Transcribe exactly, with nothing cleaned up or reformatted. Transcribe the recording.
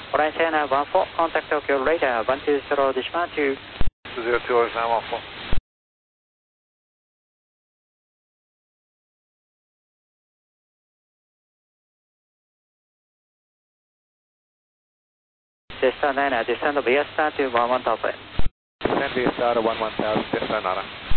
Orange China one four, contact Tokyo radar one two zero, Dishman two. two zero two, Orange China one four. Cessna nine, descend via star to one one thousand. Descend via star to one one thousand, Cessna Nana.